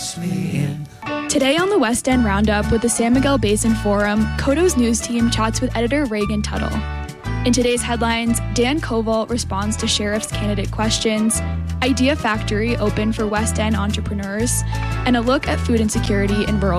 lets me in. Today on the West End Roundup with the San Miguel Basin Forum, KOTO's news team chats with editor Reagan Tuttle. In today's headlines, Dan Koval responds to sheriff's candidate questions, Idea Factory open for West End entrepreneurs, and a look at food insecurity in rural